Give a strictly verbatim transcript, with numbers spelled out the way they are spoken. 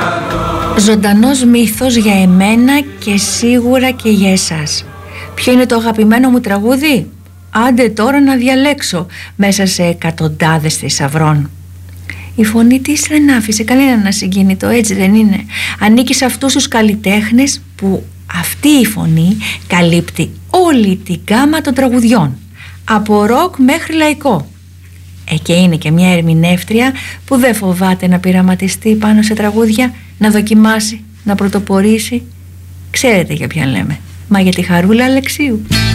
Ζωντανός μύθος για εμένα και σίγουρα και για εσάς. Ποιο είναι το αγαπημένο μου τραγούδι? Άντε τώρα να διαλέξω μέσα σε εκατοντάδες θησαυρών. Η φωνή της δεν άφησε κανέναν ασυγκίνητο, έτσι δεν είναι? Ανήκει σε αυτούς τους καλλιτέχνες που αυτή η φωνή καλύπτει όλη την γκάμα των τραγουδιών, από ροκ μέχρι λαϊκό. Ε, και είναι και μια ερμηνεύτρια που δεν φοβάται να πειραματιστεί πάνω σε τραγούδια, να δοκιμάσει, να πρωτοπορήσει. Ξέρετε για ποιον λέμε? Μα για τη Χαρούλα Αλεξίου.